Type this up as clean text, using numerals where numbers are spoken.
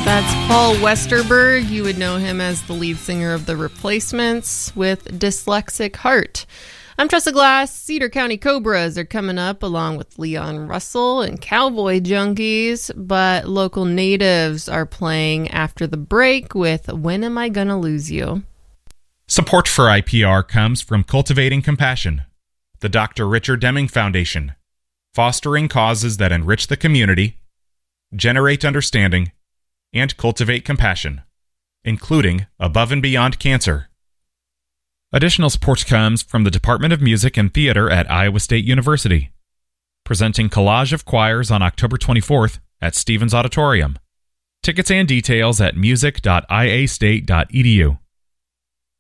That's Paul Westerberg. You would know him as the lead singer of The Replacements with Dyslexic Heart. I'm Tressa Glass. Cedar County Cobras are coming up along with Leon Russell and Cowboy Junkies, but local natives are playing after the break with When Am I Gonna Lose You? Support for IPR comes from Cultivating Compassion, the Dr. Richard Deming Foundation, fostering causes that enrich the community, generate understanding, and cultivate compassion, including Above and Beyond Cancer. Additional support comes from the Department of Music and Theater at Iowa State University, presenting Collage of Choirs on October 24th at Stevens Auditorium. Tickets and details at music.iastate.edu.